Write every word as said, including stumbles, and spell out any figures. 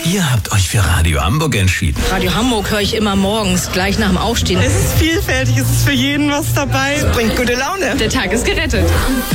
Ihr habt euch für Radio Hamburg entschieden. Radio Hamburg höre ich immer morgens, gleich nach dem Aufstehen. Es ist vielfältig, es ist für jeden was dabei. Es bringt gute Laune. Der Tag ist gerettet.